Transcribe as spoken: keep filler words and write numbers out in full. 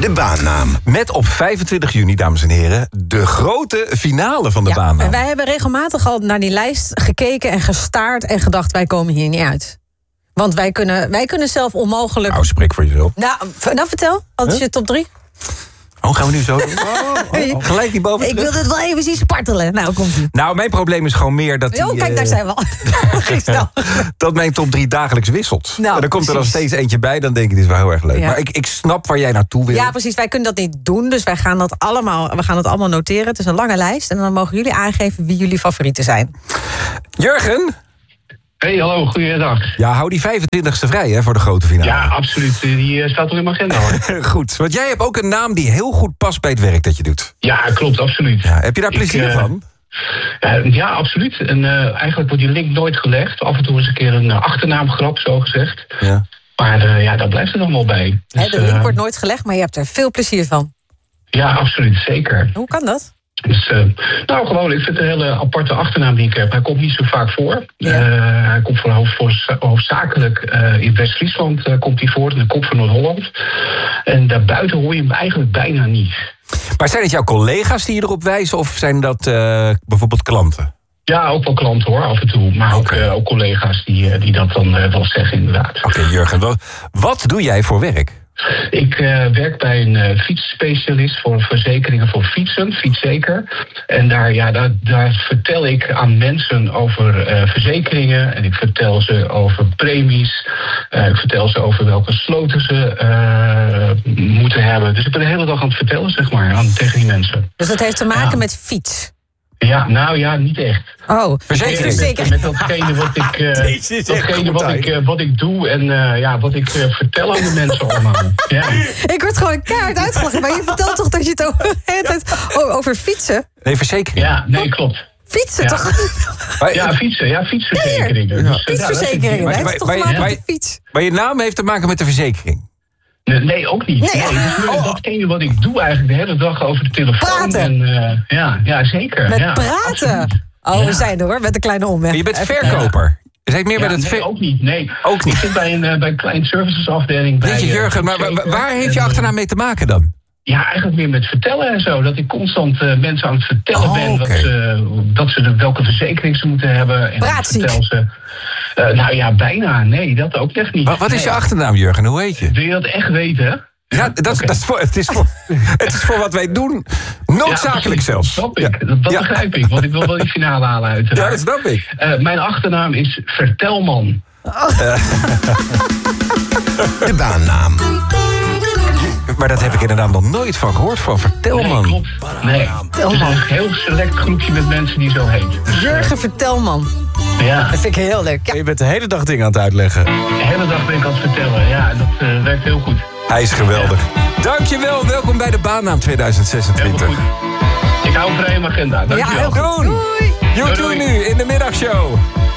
De baannaam. Met op vijfentwintig juni, dames en heren, de grote finale van de ja, baannaam. En wij hebben regelmatig al naar die lijst gekeken en gestaard en gedacht, wij komen hier niet uit. Want wij kunnen, wij kunnen zelf onmogelijk... Nou, spreek voor jezelf. Nou, nou vertel, wat is Huh? je top drie? Oh, gaan we nu zo doen? Oh, oh, oh. Gelijk die boven Ik wil dit wel even zien spartelen. Nou, komt ie. Nou, mijn probleem is gewoon meer dat... Die, Oh, kijk, daar uh, zijn we al. Ging snel. dat mijn top drie dagelijks wisselt. Nou, en dan komt er dan precies. steeds eentje bij, dan denk ik, dit is wel heel erg leuk. Ja. Maar ik, ik snap waar jij naartoe wil. Ja, precies. Wij kunnen dat niet doen. Dus wij gaan dat allemaal, we gaan het allemaal noteren. Het is een lange lijst. En dan mogen jullie aangeven wie jullie favorieten zijn. Jurgen? Hey, hallo, goeiedag. Ja, hou die vijfentwintigste vrij hè, voor de grote finale. Ja, absoluut. Die uh, staat al in mijn agenda, hoor. Goed, want jij hebt ook een naam die heel goed past bij het werk dat je doet. Ja, klopt, absoluut. Ja, heb je daar plezier Ik, uh, van? Uh, ja, absoluut. En uh, eigenlijk wordt die link nooit gelegd. Af en toe eens een keer een uh, achternaamgrap, zo gezegd. Ja. Maar uh, ja, daar blijft het allemaal bij. Hè, Dus, de link uh, wordt nooit gelegd, maar je hebt er veel plezier van. Ja, absoluut, zeker. Hoe kan dat? Dus, uh, nou, gewoon, ik vind het een hele aparte achternaam die ik heb. Hij komt niet zo vaak voor. Ja. Uh, hij komt voor, hoofd, voor hoofdzakelijk uh, in West-Friesland uh, komt hij voor, in de kop van Noord-Holland. En daarbuiten hoor je hem eigenlijk bijna niet. Maar zijn het jouw collega's die je erop wijzen of zijn dat uh, bijvoorbeeld klanten? Ja, ook wel klanten hoor, af en toe. Maar Oké. ook, uh, ook collega's die, uh, die dat dan uh, wel zeggen, inderdaad. Oké, okay, Jurgen, wat, wat doe jij voor werk? Ik uh, werk bij een uh, fietsspecialist voor verzekeringen voor fietsen, Fietszeker. En daar, ja, daar, daar vertel ik aan mensen over uh, verzekeringen. En ik vertel ze over premies. Uh, ik vertel ze over welke sloten ze uh, moeten hebben. Dus ik ben de hele dag aan het vertellen, zeg maar, aan, tegen die mensen. Dus dat heeft te maken Ja. met fiets. Ja, nou ja, niet echt. Oh, Verzekering. zeker. Met datgene wat ik, uh, Deze is echt datgene goed, wat ik, hè? uh, wat ik doe en uh, ja, wat ik uh, vertel aan de mensen allemaal. Ja. Ik word gewoon keihard uitgelachen. Maar je vertelt toch dat je het over, de hele tijd o- over fietsen? Nee, verzekering. ja, nee, klopt. Fietsen Ja. toch? Maar, Ja, fietsen, ja, fietsverzekeringen. Ja. Dus, uh, ja, dat is- Fietsverzekeringen, Maar- hè? maar- Het is toch maar- gemaakt maar- met de fiets? maar je naam heeft te maken met de verzekering. Nee, nee, ook niet. Nee. Nee, dus Oh. datgene wat ik doe eigenlijk de hele dag over de telefoon. Praten. En, uh, ja, ja, zeker. Met ja, praten. absoluut. Oh, we Ja. zijn er hoor, met een kleine omweg. Maar je bent Even- verkoper. Je zit meer Ja, met het... nee, ver- ook niet. Nee. Ook niet. Ik zit bij een, uh, bij een klein servicesafdeling. bij, Jeetje, uh, Jurgen, maar wa- wa- Fietszeker. waar heeft je En, uh, achternaam mee te maken dan? Ja, eigenlijk meer met vertellen en zo. Dat ik constant uh, mensen aan het vertellen Oh, ben wat oké. ze, dat ze de, welke verzekering ze moeten hebben. En Praatziek. ik vertel ze. Uh, nou ja, bijna. Nee, dat ook echt niet. Wat, wat is je Nee. achternaam, Jurgen? Hoe heet je? Wil je dat echt weten, hè? Ja, dat, is- Oké. dat is voor, het, is voor, het is voor wat wij doen. Noodzakelijk Ja, precies. zelfs. Snap ik. Ja. Dat, dat Ja. begrijp ik, want ik wil wel die finale halen Ja, uiteraard. dat snap ik. Uh, mijn achternaam is Vertelman. De baannaam. Maar dat heb ik inderdaad nog nooit van gehoord van. Vertel, Nee, man. klopt. Nee, het is een heel select groepje met mensen die zo heet. Dus, Jurgen, vertel man. ja, Dat vind ik heel leuk. Ja. Je bent de hele dag dingen aan het uitleggen. de hele dag ben ik aan het vertellen. Ja, en dat uh, werkt heel goed. Hij is geweldig. Dankjewel, welkom bij de baannaam tweeduizend zesentwintig. Helemaal goed. Ik hou vrij in mijn agenda. Ja, Dankjewel. heel goed. Doen. Doei. YouTube Doei, doei. nu in de middagshow.